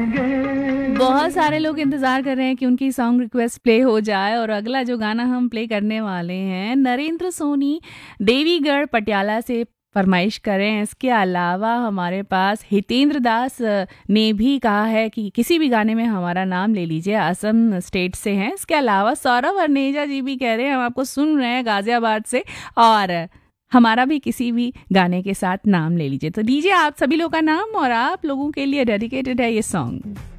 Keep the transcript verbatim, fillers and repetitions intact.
बहुत सारे लोग इंतजार कर रहे हैं कि उनकी सॉन्ग रिक्वेस्ट प्ले हो जाए और अगला जो गाना हम प्ले करने वाले हैं नरेंद्र सोनी देवीगढ़ पटियाला से फरमाइश करें। इसके अलावा हमारे पास हितेंद्र दास अ, ने भी कहा है कि किसी भी गाने में हमारा नाम ले लीजिए, असम स्टेट से हैं। इसके अलावा सौरभ अर्नेजा जी भी कह रहे हैं हम आपको सुन रहे हैं गाजियाबाद से, और हमारा भी किसी भी गाने के साथ नाम ले लीजिए। तो लीजिए आप सभी लोगों का नाम और आप लोगों के लिए डेडिकेटेड है ये सॉन्ग।